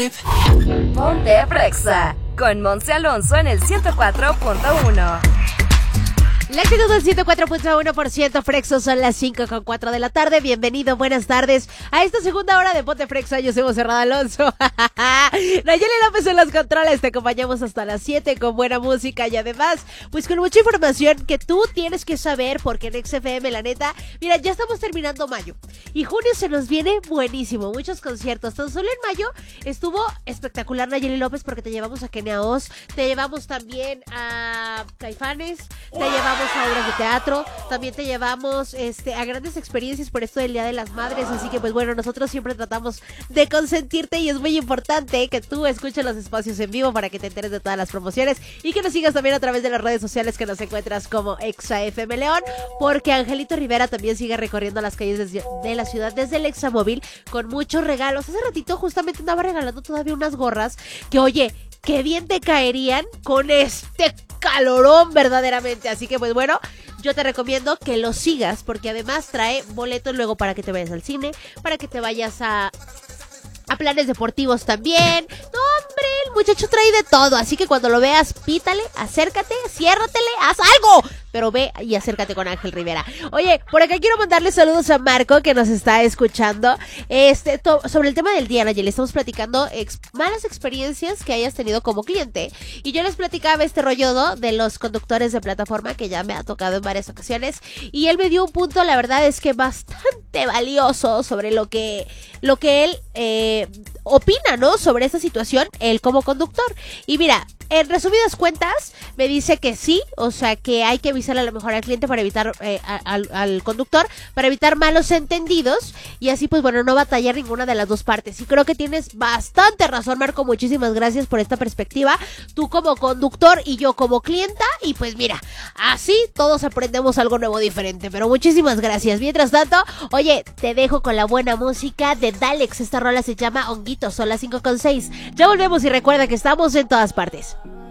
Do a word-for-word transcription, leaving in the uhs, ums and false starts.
vibe. Ponte Frexa con Monse Alonso en el ciento cuatro punto uno. La actitud del ciento cuatro punto uno por ciento Frexo, son las cinco con cuatro de la tarde. Bienvenido, buenas tardes a esta segunda hora de Ponte Frexa. Yo soy Monserrada Alonso. Nayeli López en los controles. Te acompañamos hasta las siete con buena música y además, pues con mucha información que tú tienes que saber, porque en X F M, la neta, mira, ya estamos terminando mayo y junio se nos viene buenísimo. Muchos conciertos. Tan solo en mayo estuvo espectacular, Nayeli López, porque te llevamos a Kenia Oz, te llevamos también a Caifanes, te llevamos a obras de teatro, también te llevamos este a grandes experiencias por esto del Día de las Madres, así que pues bueno, nosotros siempre tratamos de consentirte y es muy importante que tú escuches los espacios en vivo para que te enteres de todas las promociones y que nos sigas también a través de las redes sociales que nos encuentras como Exa F M León, porque Angelito Rivera también sigue recorriendo las calles de, de la ciudad desde el Examóvil con muchos regalos. Hace ratito justamente andaba regalando todavía unas gorras que, oye, qué bien te caerían con este calorón verdaderamente, así que pues bueno, yo te recomiendo que lo sigas porque además trae boletos luego para que te vayas al cine, para que te vayas a a planes deportivos también. No, hombre, el muchacho trae de todo, así que cuando lo veas, pítale, acércate, ciérratele, haz algo, pero ve y acércate con Ángel Rivera. Oye, por acá quiero mandarle saludos a Marco que nos está escuchando. Este, to- sobre el tema del día, Nayeli, estamos platicando ex- malas experiencias que hayas tenido como cliente. Y yo les platicaba este rollo ¿no? de los conductores de plataforma que ya me ha tocado en varias ocasiones. Y él me dio un punto, la verdad es que bastante valioso sobre lo que, lo que él eh, opina, ¿no? Sobre esta situación, él como conductor. Y mira, en resumidas cuentas, me dice que sí, o sea que hay que avisar a lo mejor al cliente para evitar, eh, a, al, al conductor, para evitar malos entendidos y así pues bueno, no batallar ninguna de las dos partes. Y creo que tienes bastante razón, Marco, muchísimas gracias por esta perspectiva, tú como conductor y yo como clienta, y pues mira, así todos aprendemos algo nuevo diferente, pero muchísimas gracias. Mientras tanto, oye, te dejo con la buena música de Dalex, esta rola se llama Honguito, son las cinco con seis. Ya volvemos y recuerda que estamos en todas partes.